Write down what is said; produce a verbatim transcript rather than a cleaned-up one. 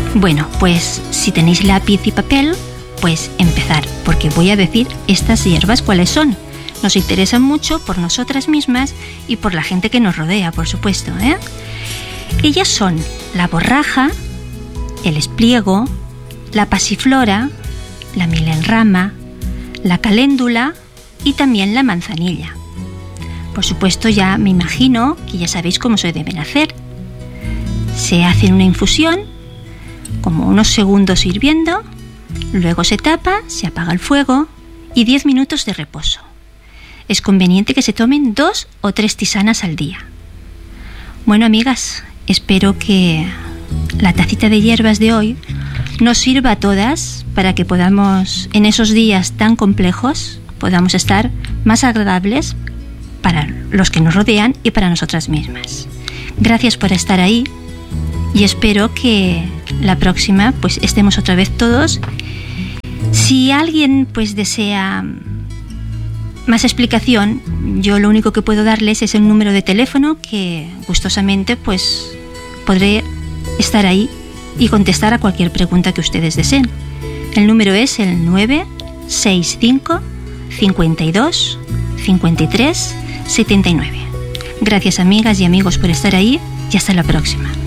Bueno, pues si tenéis lápiz y papel, pues empezar, porque voy a decir estas hierbas cuáles son. Nos interesan mucho por nosotras mismas y por la gente que nos rodea, por supuesto, ¿eh? Ellas son la borraja, el espliego, la pasiflora, la milenrama, la caléndula y también la manzanilla. Por supuesto, ya me imagino que ya sabéis cómo se deben hacer. Se hace una infusión, como unos segundos hirviendo, luego se tapa, se apaga el fuego y diez minutos de reposo. Es conveniente que se tomen dos o tres tisanas al día. Bueno, amigas, espero que la tacita de hierbas de hoy nos sirva a todas para que podamos, en esos días tan complejos, podamos estar más agradables para los que nos rodean y para nosotras mismas. Gracias por estar ahí y espero que la próxima pues estemos otra vez todos. Si alguien pues desea más explicación, yo lo único que puedo darles es el número de teléfono que gustosamente pues podré estar ahí y contestar a cualquier pregunta que ustedes deseen. El número es el nueve seis cinco, cincuenta y dos, cincuenta y tres, setenta y nueve. Gracias, amigas y amigos, por estar ahí y hasta la próxima.